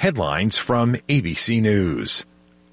headlines from ABC News.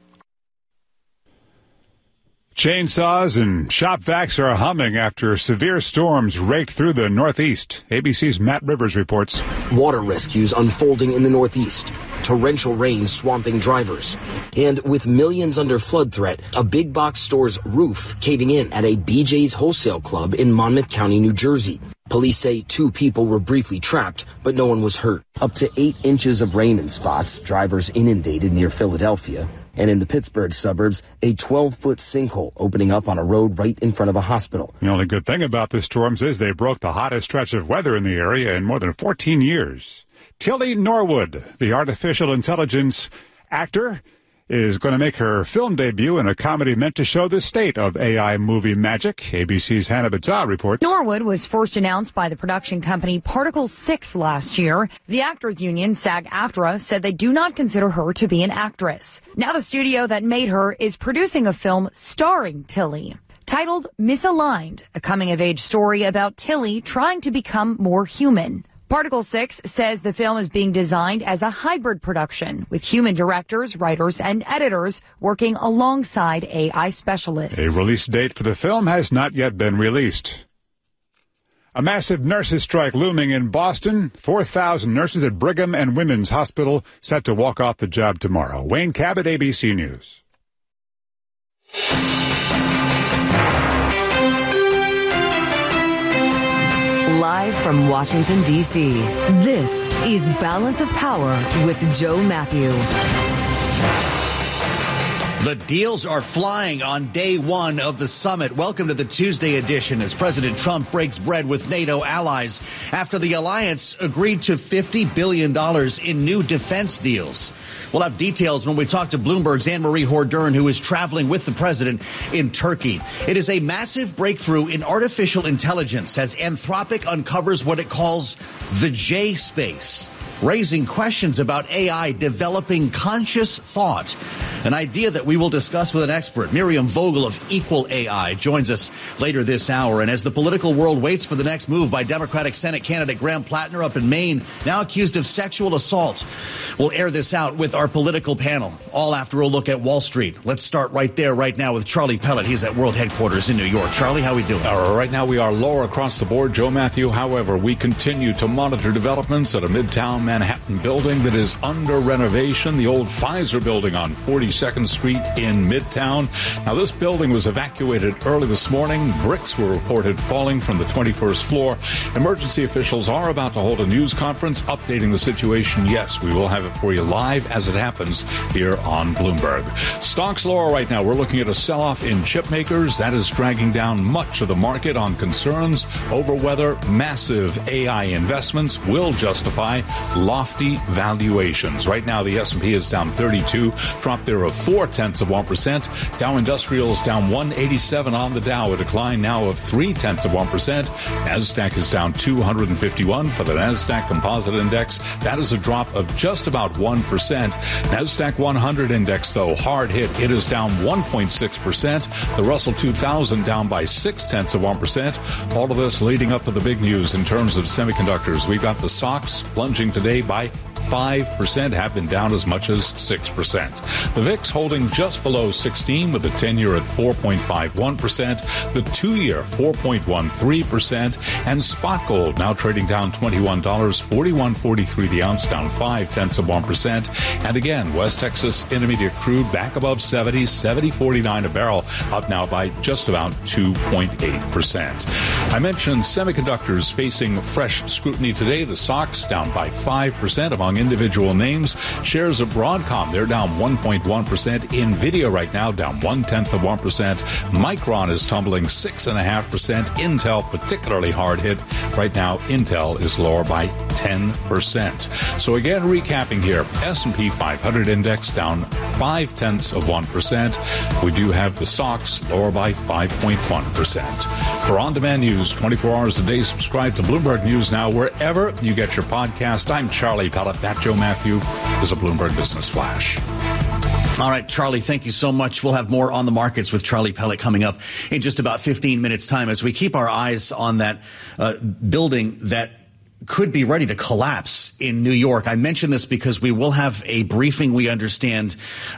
Chainsaws and shop vacs are humming after severe storms rake through the Northeast. ABC's Matt Rivers reports. Water rescues unfolding in the Northeast. Torrential rain swamping drivers. And with millions under flood threat, a big box store's roof caving in at a BJ's Wholesale Club in Monmouth County, New Jersey. Police say 2 people were briefly trapped, but no one was hurt. Up to 8 inches of rain in spots, drivers inundated near Philadelphia. And in the Pittsburgh suburbs, a 12-foot sinkhole opening up on a road right in front of a hospital. The only good thing about the storms is they broke the hottest stretch of weather in the area in more than 14 years. Tilly Norwood, the artificial intelligence actor, is going to make her film debut in a comedy meant to show the state of AI movie magic. ABC's Hannah Battah reports. Norwood was first announced by the production company Particle 6 last year. The actors union, SAG-AFTRA, said they do not consider her to be an actress. Now the studio that made her is producing a film starring Tilly, titled Misaligned, a coming-of-age story about Tilly trying to become more human. Particle 6 says the film is being designed as a hybrid production with human directors, writers, and editors working alongside AI specialists. A release date for the film has not yet been released. A massive nurses' strike looming in Boston. 4,000 nurses at Brigham and Women's Hospital set to walk off the job tomorrow. Wayne Cabot, ABC News. Live from Washington, D.C., this is Balance of Power with Joe Matthew. The deals are flying on day one of the summit. Welcome to the Tuesday edition as President Trump breaks bread with NATO allies after the alliance agreed to $50 billion in new defense deals. We'll have details when we talk to Bloomberg's Anne-Marie Hordern, who is traveling with the president in Turkey. It is a massive breakthrough in artificial intelligence as Anthropic uncovers what it calls the J space, raising questions about AI developing conscious thought, an idea that we will discuss with an expert. Miriam Vogel of Equal AI joins us later this hour. And as the political world waits for the next move by Democratic Senate candidate Graham Plattner up in Maine, now accused of sexual assault, we'll air this out with our political panel, all after a look at Wall Street. Let's start right there, right now, with Charlie Pellet. He's at World Headquarters in New York. Charlie, how we doing? Right now, we are lower across the board, Joe Matthew. However, we continue to monitor developments at a Midtown Manhattan building that is under renovation, the old Pfizer building on 42nd Street in Midtown. Now, this building was evacuated early this morning. Bricks were reported falling from the 21st floor. Emergency officials are about to hold a news conference updating the situation. Yes, we will have it for you live as it happens here on Bloomberg. Stocks lower right now. We're looking at a sell-off in chip makers. That is dragging down much of the market on concerns over whether massive AI investments will justify lofty valuations. Right now, the S&P is down 32, drop there of 0.4%. Dow Industrials down 187 on the Dow, a decline now of 0.3%. Nasdaq is down 251 for the Nasdaq Composite Index. That is a drop of just about 1%. Nasdaq 100 Index, though, hard hit. It is down 1.6%. The Russell 2000 down by 0.6%. All of this leading up to the big news in terms of semiconductors. We've got the stocks plunging today by 5%, have been down as much as 6%. The VIX holding just below 16 with the 10-year at 4.51%, the 2-year 4.13%, and spot gold now trading down $21, 41.43 the ounce, down 0.5%. And again, West Texas Intermediate crude back above 70, 70.49 a barrel, up now by just about 2.8%. I mentioned semiconductors facing fresh scrutiny today. The stocks down by 5% among individual names. Shares of Broadcom, they're down 1.1%. NVIDIA right now down 0.1%. Micron is tumbling 6.5%. Intel particularly hard hit. Right now, Intel is lower by 10%. So again, recapping here, S&P 500 index down 0.5%. We do have the stocks lower by 5.1%. For on-demand news, 24 hours a day, subscribe to Bloomberg News Now wherever you get your podcast. I'm Charlie Pellet. That Joe Matthew is a Bloomberg Business Flash. All right, Charlie, thank you so much. We'll have more on the markets with Charlie Pellet coming up in just about 15 minutes' time as we keep our eyes on that building that could be ready to collapse in New York. I mention this because we will have a briefing, we understand,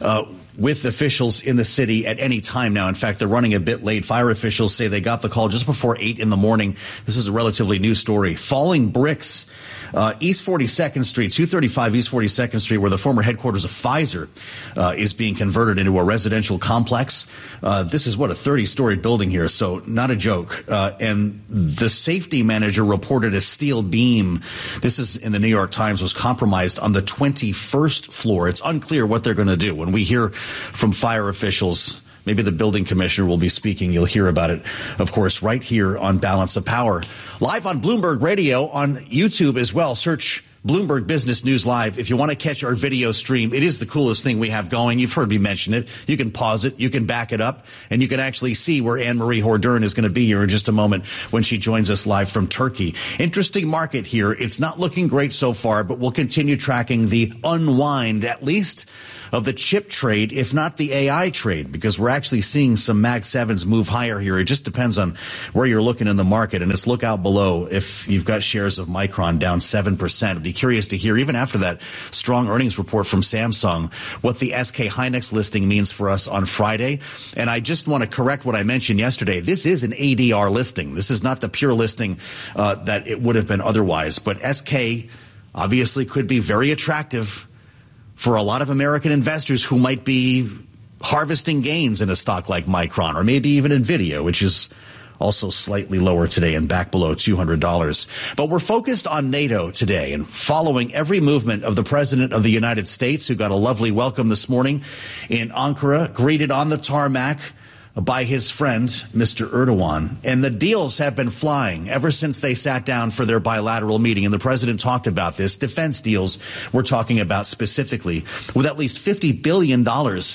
with officials in the city at any time now. In fact, they're running a bit late. Fire officials say they got the call just before 8 in the morning. This is a relatively new story. Falling bricks. East 42nd Street, 235 East 42nd Street, where the former headquarters of Pfizer is being converted into a residential complex. This is, a 30-story building here, so not a joke. And the safety manager reported a steel beam, this is in the New York Times, was compromised on the 21st floor. It's unclear what they're going to do. When we hear from fire officials, maybe the building commissioner will be speaking. You'll hear about it, of course, right here on Balance of Power. Live on Bloomberg Radio, on YouTube as well. Search Bloomberg Business News Live. If you want to catch our video stream, it is the coolest thing we have going. You've heard me mention it. You can pause it, you can back it up, and you can actually see where Anne-Marie Hordern is going to be here in just a moment when she joins us live from Turkey. Interesting market here. It's not looking great so far, but we'll continue tracking the unwind, at least of the chip trade, if not the AI trade, because we're actually seeing some Mag 7s move higher here. It just depends on where you're looking in the market. And let's look out below if you've got shares of Micron down 7%. I'd be curious to hear, even after that strong earnings report from Samsung, what the SK Hynix listing means for us on Friday. And I just want to correct what I mentioned yesterday. This is an ADR listing. This is not the pure listing that it would have been otherwise. But SK obviously could be very attractive for a lot of American investors who might be harvesting gains in a stock like Micron, or maybe even NVIDIA, which is also slightly lower today and back below $200. But we're focused on NATO today and following every movement of the President of the United States, who got a lovely welcome this morning in Ankara, greeted on the tarmac by his friend, Mr. Erdogan. And the deals have been flying ever since they sat down for their bilateral meeting. And the president talked about this. Defense deals we're talking about specifically, with at least $50 billion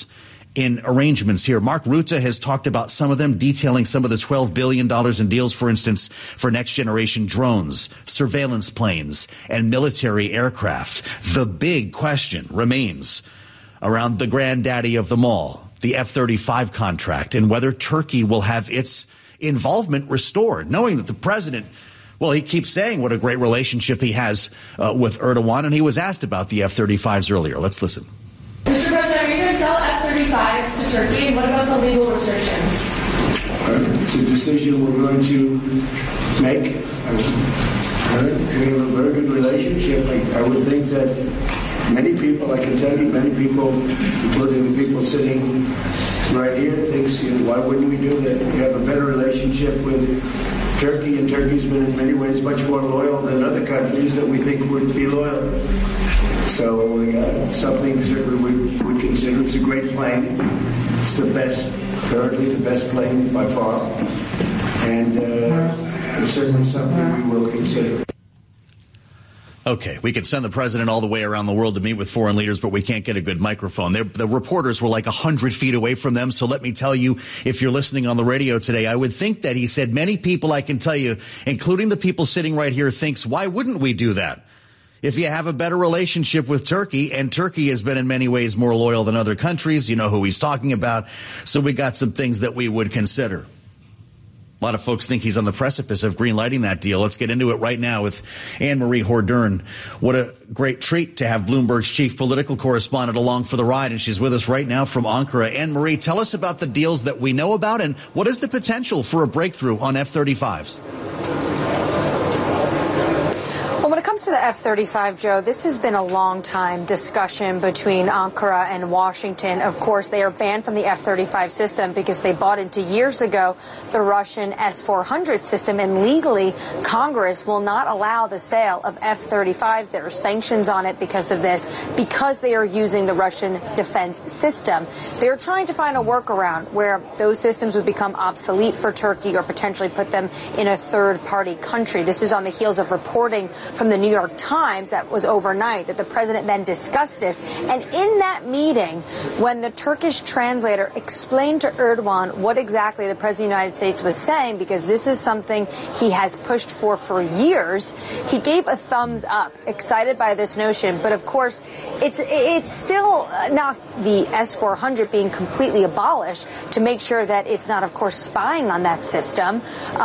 in arrangements here. Mark Rutte has talked about some of them, detailing some of the $12 billion in deals, for instance, for next generation drones, surveillance planes, and military aircraft. The big question remains around the granddaddy of them all, the F-35 contract, and whether Turkey will have its involvement restored, knowing that the president, well, he keeps saying what a great relationship he has with Erdogan, and he was asked about the F-35s earlier. Let's listen. Mr. President, are you going to sell F-35s to Turkey, and what about the legal restrictions? It's a decision we're going to make. We have a very good relationship. I would think that many people, I can tell you, many people, including the people sitting right here, thinks, why wouldn't we do that? We have a better relationship with Turkey, and Turkey's been in many ways much more loyal than other countries that we think would be loyal. So something certainly we would consider. It's a great plane. It's the best, currently the best plane by far. And it's certainly something we will consider. Okay, we could send the president all the way around the world to meet with foreign leaders, but we can't get a good microphone. The reporters were like 100 feet away from them. So let me tell you, if you're listening on the radio today, I would think that he said many people, I can tell you, including the people sitting right here, thinks, why wouldn't we do that? If you have a better relationship with Turkey, and Turkey has been in many ways more loyal than other countries, you know who he's talking about. So we got some things that we would consider. A lot of folks think he's on the precipice of greenlighting that deal. Let's get into it right now with Anne-Marie Hordern. What a great treat to have Bloomberg's chief political correspondent along for the ride, and she's with us right now from Ankara. Anne-Marie, tell us about the deals that we know about, and what is the potential for a breakthrough on F-35s? When it comes to the F-35, Joe, this has been a long time discussion between Ankara and Washington. Of course, they are banned from the F-35 system because they bought into years ago the Russian S-400 system, and legally Congress will not allow the sale of F-35s. There are sanctions on it because of this, because they are using the Russian defense system. They're trying to find a workaround where those systems would become obsolete for Turkey or potentially put them in a third-party country. This is on the heels of reporting from the New York Times that was overnight that the president then discussed this. And in that meeting, when the Turkish translator explained to Erdogan what exactly the president of the United States was saying, because this is something he has pushed for years, he gave a thumbs up, excited by this notion. But of course, it's still not the S-400 being completely abolished to make sure that it's not, of course, spying on that system.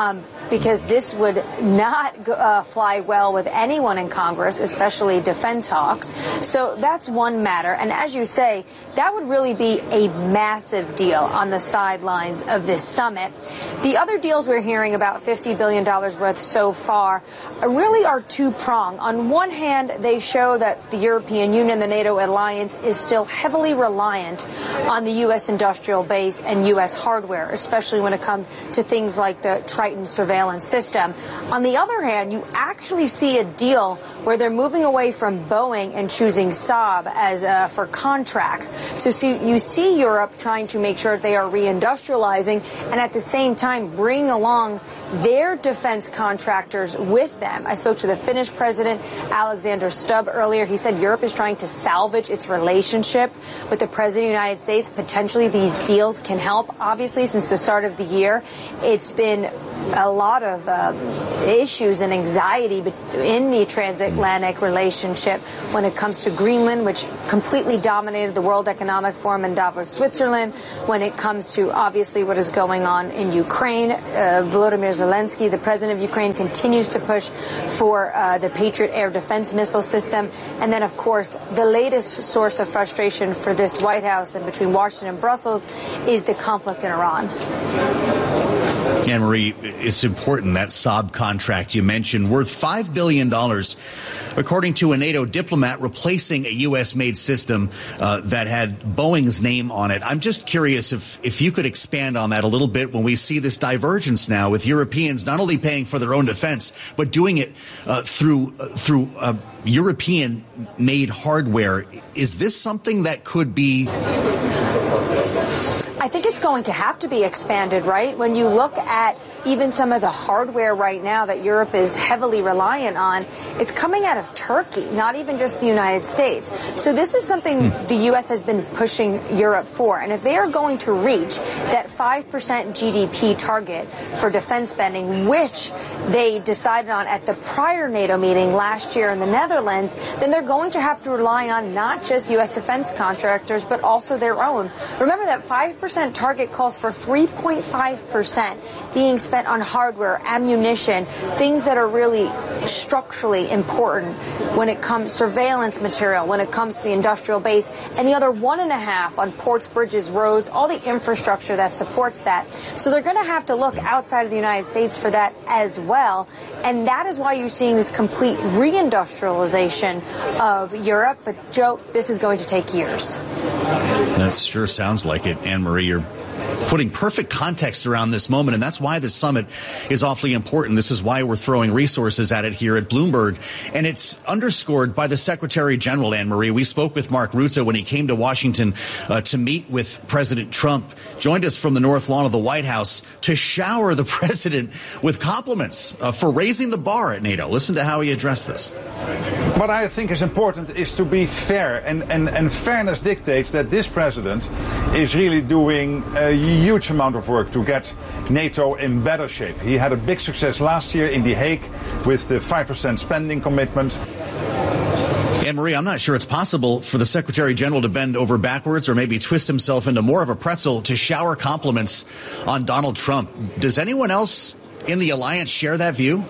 because this would not fly well with anyone in Congress, especially defense hawks. So that's one matter. And as you say, that would really be a massive deal on the sidelines of this summit. The other deals we're hearing about, $50 billion worth so far, really are two-pronged. On one hand, they show that the European Union, the NATO alliance, is still heavily reliant on the U.S. industrial base and U.S. hardware, especially when it comes to things like the Triton surveillance system. On the other hand, you actually see a deal where they're moving away from Boeing and choosing Saab as for contracts. So you see Europe trying to make sure they are reindustrializing and at the same time bring along their defense contractors with them. I spoke to the Finnish president, Alexander Stubb, earlier. He said Europe is trying to salvage its relationship with the president of the United States. Potentially these deals can help. Obviously, since the start of the year, it's been a lot of issues and anxiety in the transatlantic relationship when it comes to Greenland, which completely dominated the World Economic Forum in Davos, Switzerland, when it comes to obviously what is going on in Ukraine. Volodymyr Zelensky, the president of Ukraine, continues to push for the Patriot air defense missile system. And then, of course, the latest source of frustration for this White House and between Washington and Brussels is the conflict in Iran. Anne-Marie, it's important, that Saab contract you mentioned, worth $5 billion, according to a NATO diplomat, replacing a U.S.-made system that had Boeing's name on it. I'm just curious if you could expand on that a little bit when we see this divergence now with Europeans not only paying for their own defense, but doing it through European-made hardware. Is this something that could be... I think it's going to have to be expanded, right? When you look at even some of the hardware right now that Europe is heavily reliant on, it's coming out of Turkey, not even just the United States. So this is something the U.S. has been pushing Europe for. And if they are going to reach that 5% GDP target for defense spending, which they decided on at the prior NATO meeting last year in the Netherlands, then they're going to have to rely on not just U.S. defense contractors, but also their own. Remember that 5% target calls for 3.5% being spent on hardware, ammunition, things that are really structurally important when it comes surveillance material, when it comes to the industrial base, and the other 1.5% on ports, bridges, roads, all the infrastructure that supports that. So they're going to have to look outside of the United States for that as well. And that is why you're seeing this complete reindustrialization of Europe. But, Joe, this is going to take years. That sure sounds like it, Anne-Marie. You're putting perfect context around this moment, and that's why this summit is awfully important. This is why we're throwing resources at it here at Bloomberg, and it's underscored by the Secretary General, Anne-Marie. We spoke with Mark Rutte when he came to Washington to meet with President Trump, joined us from the North Lawn of the White House to shower the president with compliments for raising the bar at NATO. Listen to how he addressed this. What I think is important is to be fair, and fairness dictates that this president is really doing a huge amount of work to get NATO in better shape. He had a big success last year in The Hague with the 5% spending commitment. Anne-Marie, I'm not sure it's possible for the Secretary General to bend over backwards or maybe twist himself into more of a pretzel to shower compliments on Donald Trump. Does anyone else in the alliance share that view?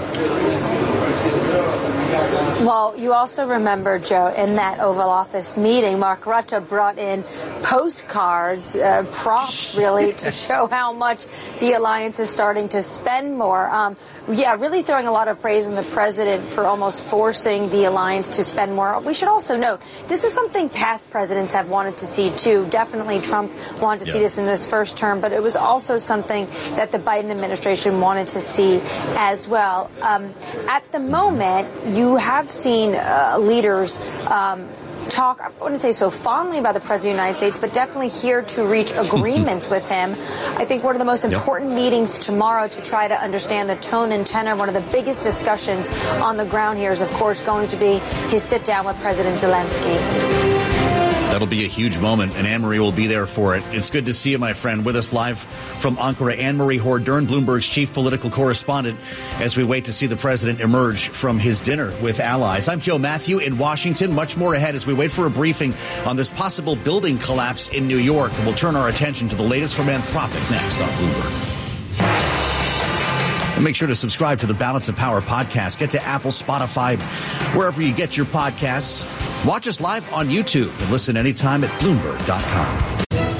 Well, you also remember, Joe, in that Oval Office meeting, Mark Rutte brought in postcards, props, really, to show how much the alliance is starting to spend more. Really throwing a lot of praise on the president for almost forcing the alliance to spend more. We should also note, this is something past presidents have wanted to see, too. Definitely Trump wanted to see this in this first term, but it was also something that the Biden administration wanted to see as well. At the moment, you have seen leaders talk, I wouldn't say so fondly about the President of the United States, but definitely here to reach agreements with him. I think one of the most important meetings tomorrow to try to understand the tone and tenor, one of the biggest discussions on the ground here is, of course, going to be his sit-down with President Zelensky. That'll be a huge moment, and Anne-Marie will be there for it. It's good to see you, my friend. With us live from Ankara, Anne-Marie Hordern, Bloomberg's chief political correspondent, as we wait to see the president emerge from his dinner with allies. I'm Joe Matthew in Washington. Much more ahead as we wait for a briefing on this possible building collapse in New York. And we'll turn our attention to the latest from Anthropic next on Bloomberg. make sure to subscribe to the Balance of Power podcast. Get to Apple, Spotify, wherever you get your podcasts. Watch us live on YouTube and listen anytime at Bloomberg.com.